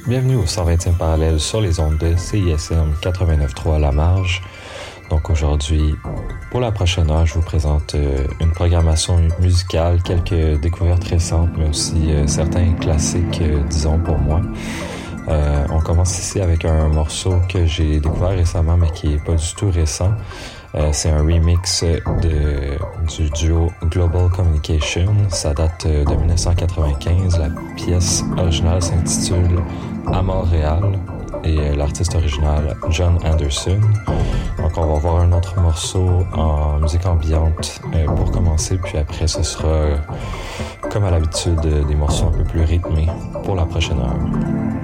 Bienvenue au 120e parallèle sur les ondes de CISM 89.3 La Marge. Donc aujourd'hui, pour la prochaine heure, je vous présente une programmation musicale, quelques découvertes récentes, mais aussi certains classiques, disons pour moi. On commence ici avec un morceau que j'ai découvert récemment, mais qui est pas du tout récent. C'est un remix du duo Global Communication. Ça date de 1995. La pièce originale s'intitule À Montréal et l'artiste original John Anderson. Donc on va voir un autre morceau en musique ambiante pour commencer, puis après ce sera comme à l'habitude des morceaux un peu plus rythmés pour la prochaine heure.